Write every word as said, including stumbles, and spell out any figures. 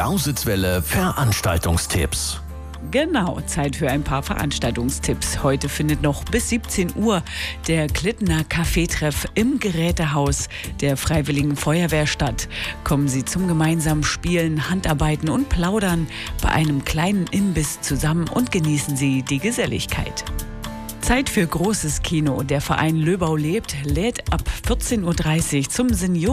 Lausitzwelle Veranstaltungstipps. Genau, Zeit für ein paar Veranstaltungstipps. Heute findet noch bis siebzehn Uhr der Klittener Kaffeetreff im Gerätehaus der Freiwilligen Feuerwehr statt. Kommen Sie zum gemeinsamen Spielen, Handarbeiten und Plaudern bei einem kleinen Imbiss zusammen und genießen Sie die Geselligkeit. Zeit für großes Kino. Der Verein Löbau lebt lädt ab vierzehn Uhr dreißig zum Senioren